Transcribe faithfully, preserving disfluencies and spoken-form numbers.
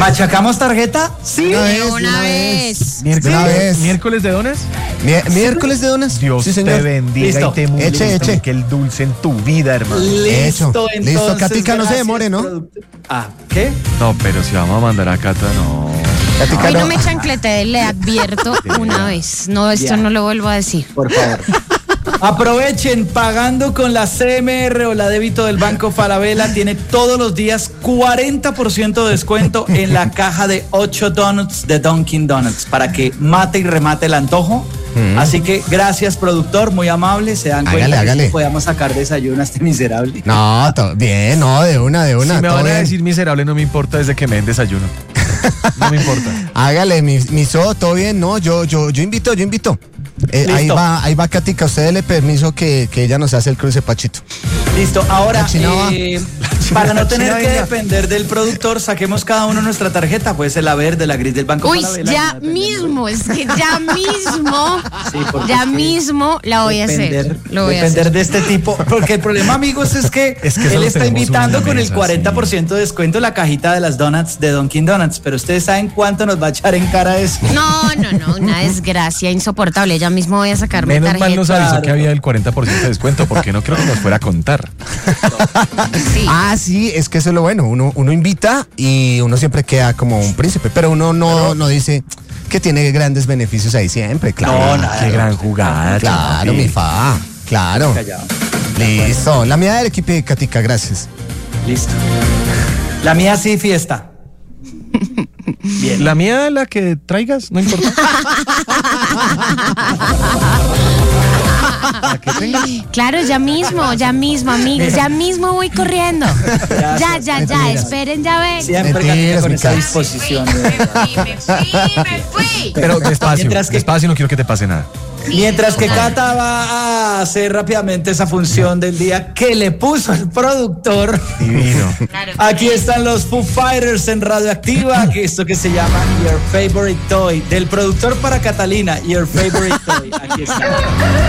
¿Machacamos tarjeta? Sí. Una De vez, una de una vez. vez. ¿Miércoles, Una vez. ¿Miércoles de donas? Mi- miércoles de donas. Dios sí, te señor. bendiga Listo. y te multiplique Eche, eche. el dulce en tu vida, hermano. Listo, Listo, entonces. Katica, no se gracias, demore, ¿no? productor. Ah, ¿qué? No, pero si vamos a mandar a Cata, no. Katica, Hoy no no. me chanclete, le advierto una vez. No, esto Ya. no lo vuelvo a decir. Por favor. Aprovechen, pagando con la C M R o la débito del Banco Falabella, tiene todos los días cuarenta por ciento de descuento en la caja de ocho donuts de Dunkin' Donuts para que mate y remate el antojo. Mm. Así que gracias, productor, muy amable. Se dan Hágale, cuenta hágale. que podamos sacar desayuno a este miserable. No, to- bien, no, de una, de una. Si me todo van a bien. decir miserable, no me importa desde que me den desayuno. No me importa. Hágale, mi, mi so, todo bien, no, yo, yo, yo invito, yo invito. Eh, ahí Listo. va, ahí va Katica, usted dele permiso que, que ella nos hace el cruce, Pachito. Listo, ahora, La china va. eh, para no tener china que venga. depender del productor, saquemos cada uno nuestra tarjeta, puede ser la verde, la gris del Banco Uy, Falabella. ya no dependemos. mismo, es que ya mismo, Sí, porque ya es que mismo la voy a depender, hacer. Lo voy a depender hacer. de este tipo, porque el problema, amigos, es que, Es que él solo está tenemos invitando una con el mesa, cuarenta por ciento de descuento la cajita de las donuts de Dunkin' Donuts, pero ustedes saben cuánto nos va a echar en cara eso. No, no, no, una desgracia insoportable. Ya mismo voy a sacar mi Menos mal nos tarjeta. avisó Claro. que había el cuarenta por ciento de descuento, porque no creo que nos fuera a contar. Sí. Ah, sí, es que eso es lo bueno. Uno, uno invita y uno siempre queda como un príncipe, pero uno no, no dice que tiene grandes beneficios ahí siempre, claro. No, nada. Qué gran jugada. Claro, Chapi. mi fa. Claro. Callado. Listo. La mía del equipo de Katica, gracias. Listo. La mía sí, fiesta. Bien. La mía, la que traigas, no importa. La que tengas. Claro, ya mismo, ya mismo, amigos, ya mismo voy corriendo. Ya, ya, ya, Mentiras. esperen, ya ven. Siempre Mentiras, Katica, con mi esa cara. disposición. de Me verdad. fui, me fui, me fui. Pero despacio, Mientras que- despacio, no quiero que te pase nada. Mientras que Cata va a hacer rápidamente esa función del día que le puso el productor. Divino. Claro. Aquí están los Foo Fighters en Radioactiva, que esto que se llama Your Favorite Toy, del productor para Catalina, Your Favorite Toy. Aquí está.